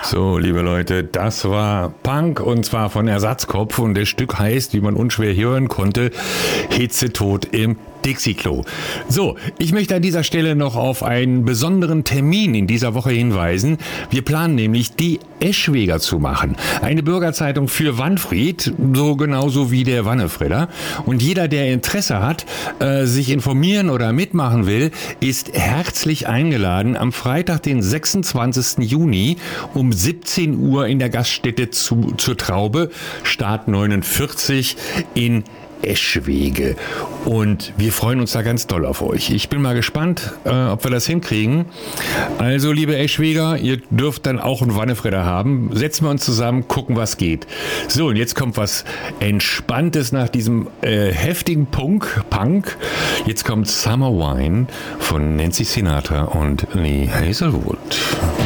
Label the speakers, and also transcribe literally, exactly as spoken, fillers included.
Speaker 1: So, liebe Leute, das war Punk und zwar von Ersatzkopf und das Stück heißt, wie man unschwer hören konnte, Hitzetod im Dixie-Klo. So, ich möchte an dieser Stelle noch auf einen besonderen Termin in dieser Woche hinweisen. Wir planen nämlich die Eschweger zu machen. Eine Bürgerzeitung für Wanfried, so genauso wie der Wannefredder. Und jeder, der Interesse hat, äh, sich informieren oder mitmachen will, ist herzlich eingeladen, am Freitag, den sechsundzwanzigsten Juni um siebzehn Uhr in der Gaststätte zu, zur Traube, Start neunundvierzig in Eschwege. Und wir freuen uns da ganz doll auf euch. Ich bin mal gespannt, äh, ob wir das hinkriegen. Also, liebe Eschweger, ihr dürft dann auch einen Wannefredder haben. Setzen wir uns zusammen, gucken, was geht. So, und jetzt kommt was Entspanntes nach diesem äh, heftigen Punk, Punk. Jetzt kommt Summer Wine von Nancy Sinatra und Lee Hazelwood.